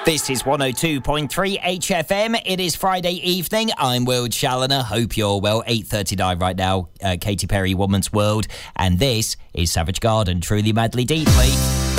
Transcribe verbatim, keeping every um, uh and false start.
This is one oh two point three H F M. It is Friday evening. I'm Will Challoner. Hope you're well. eight thirty-nine right now. Uh, Katy Perry, Woman's World. And this is Savage Garden, Truly Madly Deeply.